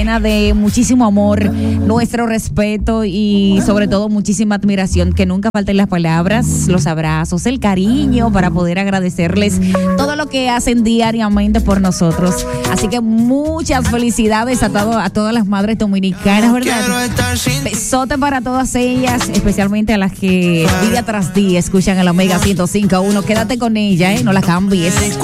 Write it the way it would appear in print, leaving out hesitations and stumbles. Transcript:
De muchísimo amor, nuestro respeto y sobre todo muchísima admiración, que nunca falten las palabras, los abrazos, el cariño para poder agradecerles todo lo que hacen diariamente por nosotros. Así que muchas felicidades a todas las madres dominicanas, ¿verdad? Besote para todas ellas, especialmente a las que día tras día escuchan el Omega 105.1. Quédate con ella, no la cambies.